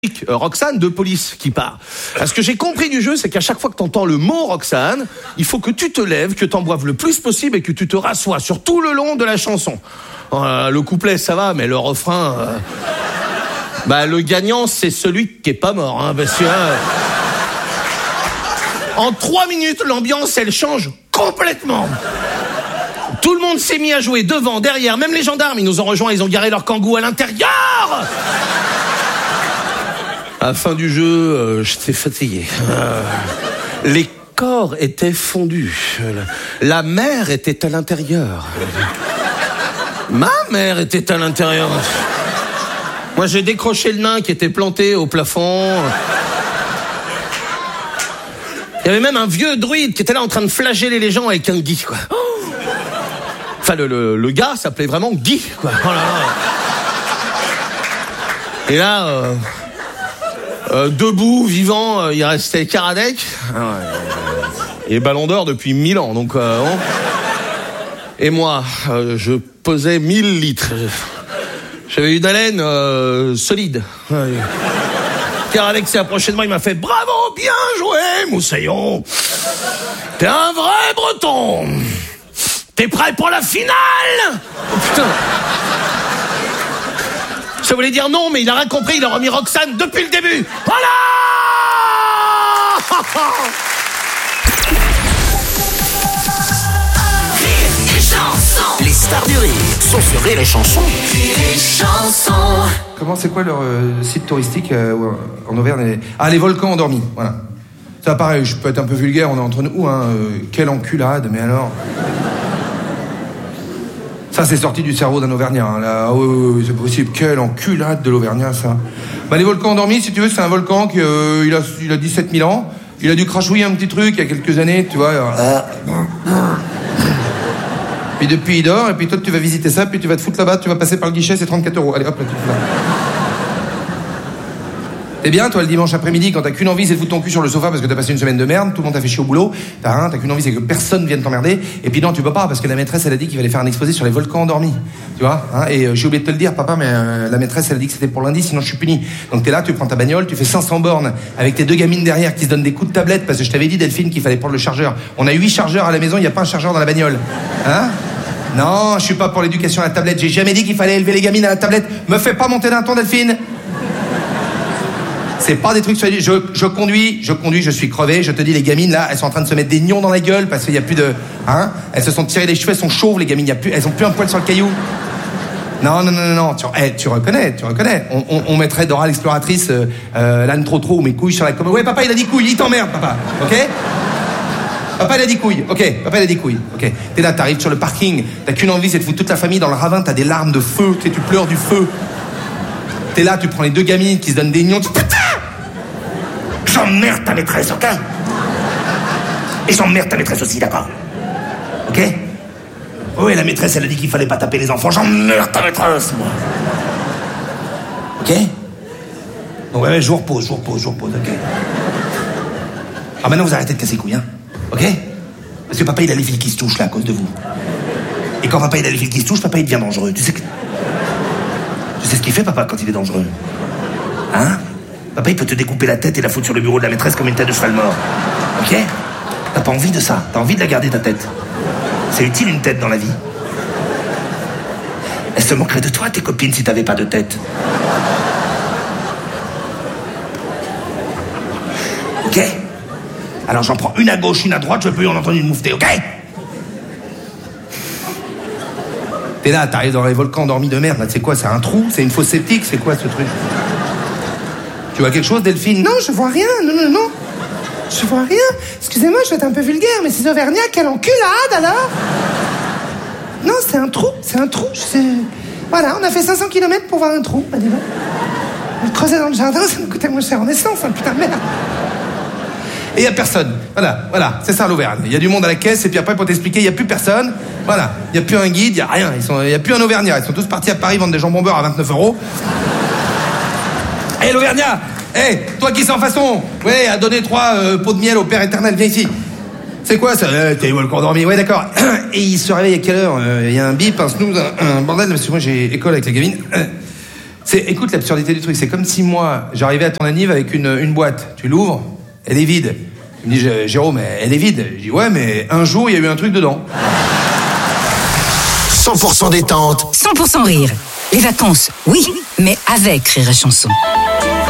Roxane de police qui part. Ce que j'ai compris du jeu, c'est qu'à chaque fois que t'entends le mot Roxane, il faut que tu te lèves, que t'en boives le plus possible et que tu te rassoies sur tout le long de la chanson. Le couplet, ça va, mais le refrain... le gagnant, c'est celui qui est pas mort, hein, parce que... en 3 minutes, l'ambiance, elle change complètement. Tout le monde s'est mis à jouer devant, derrière, même les gendarmes, ils nous ont rejoints, ils ont garé leur kangou à l'intérieur. À la fin du jeu, j'étais fatigué. Les corps étaient fondus. La mer était à l'intérieur. Ma mère était à l'intérieur. Moi, j'ai décroché le nain qui était planté au plafond. Il y avait même un vieux druide qui était là en train de flageller les gens avec un Guy, quoi. Enfin, le gars s'appelait vraiment Guy, quoi. Oh là là. Et là... debout, vivant, il restait Karadec. Et Ballon d'Or depuis 1000 ans, donc... Et moi, je pesais 1000 litres. J'avais une haleine solide. Karadec s'est approché de moi, il m'a fait « Bravo, bien joué, Moussaillon. T'es un vrai breton. T'es prêt pour la finale ?» Oh putain. Ça voulait dire non, mais il a rien compris, il a remis Roxane depuis le début. Voilà. Rire et chanson. Les stars du rire sont sur Rire et Chanson. Rire et Chanson. Comment, c'est quoi leur site touristique en Auvergne? Les volcans endormis, voilà. Ça, pareil, je peux être un peu vulgaire, on est entre nous, hein. Quelle enculade, mais alors... Ça, c'est sorti du cerveau d'un Auvergnat, hein, là. Oui, c'est possible. Quelle enculade de l'Auvergnat, ça. Les volcans endormis, si tu veux, c'est un volcan qui il a 17 000 ans. Il a dû crachouiller un petit truc il y a quelques années, tu vois. Puis depuis, il dort, et puis toi, tu vas visiter ça, puis tu vas te foutre là-bas, tu vas passer par le guichet, c'est 34 €. Allez, hop, là, tu te fous là. T'es bien, toi, le dimanche après-midi, quand t'as qu'une envie, c'est de foutre ton cul sur le sofa parce que t'as passé une semaine de merde, tout le monde t'a fait chier au boulot, t'as qu'une envie, c'est que personne vienne t'emmerder, et puis non, tu peux pas, parce que la maîtresse, elle a dit qu'il fallait faire un exposé sur les volcans endormis, tu vois, hein, et j'ai oublié de te le dire, papa, mais la maîtresse, elle a dit que c'était pour lundi, sinon je suis puni. Donc t'es là, tu prends ta bagnole, tu fais 500 bornes, avec tes 2 gamines derrière qui se donnent des coups de tablette, parce que je t'avais dit, Delphine, qu'il fallait prendre le chargeur. On a 8 chargeurs à la maison, il y a pas un chargeur dans la bagnole. Hein? Non, je suis pas pour l'éducation à la tablette, j'ai jamais dit qu'il fallait élever les gamines à la tablette. Me fais pas monter d'un ton, Delphine. C'est pas des trucs sur les... Je conduis, je suis crevé, je te dis, les gamines, là, elles sont en train de se mettre des nions dans la gueule parce qu'il y a plus de... Hein? Elles se sont tirées les cheveux, elles sont chauves, les gamines, elles ont plus un poil sur le caillou. Non, tu reconnais. On mettrait Dora l'exploratrice, l'âne trop ou mes couilles sur la commode. Ouais, papa, il a dit couilles, il t'emmerde, papa, ok? Papa, il a dit couilles, ok. T'es là, t'arrives sur le parking, t'as qu'une envie, c'est de foutre toute la famille dans le ravin, t'as des larmes de feu, tu pleures du feu. T'es là, tu prends les 2 gamines qui se donnent des nions, putain! J'emmerde ta maîtresse, ok? Et j'emmerde ta maîtresse aussi, d'accord? Ok? Oui, la maîtresse, elle a dit qu'il fallait pas taper les enfants, j'emmerde ta maîtresse, moi. Ok? Donc ouais, je vous repose, ok? Maintenant, vous arrêtez de casser les couilles, hein? Ok? Parce que papa, il a les fils qui se touchent, là, à cause de vous. Et quand papa, il a les fils qui se touchent, papa, il devient dangereux. Tu sais ce qu'il fait, papa, quand il est dangereux? Hein? Papa, il peut te découper la tête et la foutre sur le bureau de la maîtresse comme une tête de cheval mort. Ok? T'as pas envie de ça. T'as envie de la garder, ta tête. C'est utile, une tête, dans la vie. Elles se moqueraient de toi, tes copines, si t'avais pas de tête. Ok? Alors j'en prends une à gauche, une à droite, je peux y en entendre une mouffetée, ok? T'es là, t'arrives dans les volcans endormis de merde, là, c'est quoi? C'est un trou? C'est une fosse septique? C'est quoi, ce truc? Tu vois quelque chose, Delphine? Non, je vois rien, non. Je vois rien. Excusez-moi, je vais être un peu vulgaire, mais ces Auvergnats, quelle enculade, alors? Non, c'est un trou. Voilà, on a fait 500 km pour voir un trou. Dis donc. On le creusait dans le jardin, ça nous coûtait moins cher en essence, hein, putain de merde. Et il y a personne. Voilà, c'est ça l'Auvergne. Il y a du monde à la caisse, et puis après, pour t'expliquer, il y a plus personne. Voilà, il y a plus un guide, il y a rien. Il y a plus un Auvergnat. Ils sont tous partis à Paris vendre des jambons beurre à 29 €. Hé, l'Auvergnat! Toi qui sens façon! Ouais, à donner 3 pots de miel au Père éternel, viens ici. C'est quoi ça? T'es volcan endormi, ouais, d'accord. Et il se réveille à quelle heure? Il y a un bip, un snooze, un bordel, parce que moi j'ai école avec les gamines. Écoute l'absurdité du truc, c'est comme si moi, j'arrivais à ton anniv avec une boîte. Tu l'ouvres, elle est vide. Tu me dis, Jérôme, elle est vide. Je dis, ouais, mais un jour, il y a eu un truc dedans. 100% détente. 100% rire. Les vacances, oui, mais avec Rire et Chanson.